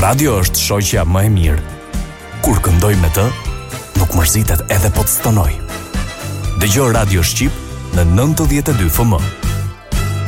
Radio është shoqja më e mirë. Kur këndoj me të, nuk mërzitet edhe po të stonoj. Dëgjoj Radio Shqip në 92 FM.